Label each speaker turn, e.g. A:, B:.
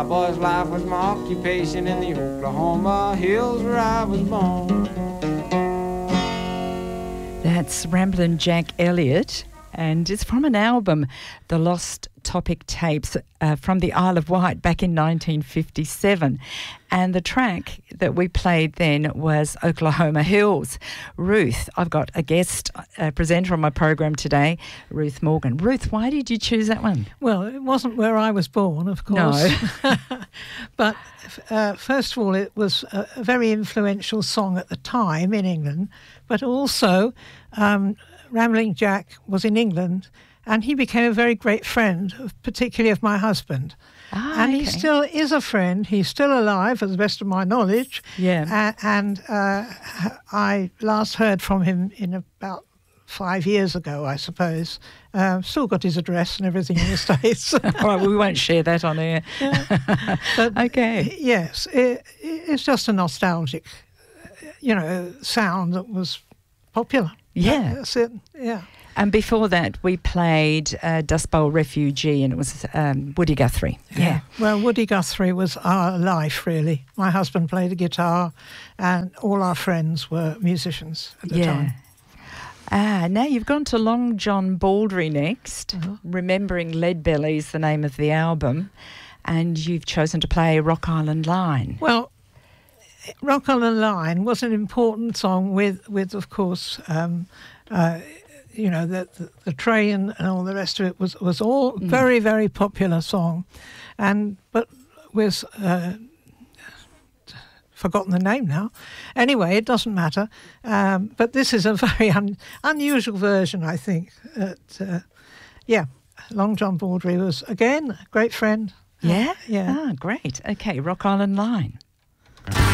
A: Boy's life was my occupation in the Oklahoma hills where I was born.
B: That's Ramblin' Jack Elliott, and it's from an album, The Lost Topic Tapes, from the Isle of Wight back in 1957. And the track that we played then was Oklahoma Hills. Ruth, I've got a guest presenter on my program today, Ruth Morgan. Ruth, why did you choose that one?
C: Well, it wasn't where I was born, of course.
B: No.
C: But first of all, it was a very influential song at the time in England, but also Ramblin' Jack was in England, and he became a very great friend, particularly of my husband. And he still is a friend. He's still alive, as the best of my knowledge.
B: Yeah.
C: And I last heard from him in about 5 years ago, I suppose. Still got his address and everything in the States.
B: All right, well, we won't share that on air.
C: Yeah. But,
B: okay.
C: Yes, it's just a nostalgic, sound that was popular.
B: Yeah.
C: That's it, yeah.
B: And before that, we played Dust Bowl Refugee, and it was Woody Guthrie. Yeah.
C: Well, Woody Guthrie was our life, really. My husband played the guitar, and all our friends were musicians at the time.
B: Now you've gone to Long John Baldry next. Remembering Leadbelly is the name of the album, and you've chosen to play Rock Island Line.
C: Well, Rock Island Line was an important song with of course, the train and all the rest of it was all very, very popular song, but with forgotten the name now. Anyway, it doesn't matter. But this is a very unusual version, I think. Long John Baldry was again a great friend.
B: Yeah.
C: Yeah.
B: Great. Okay, Rock Island Line.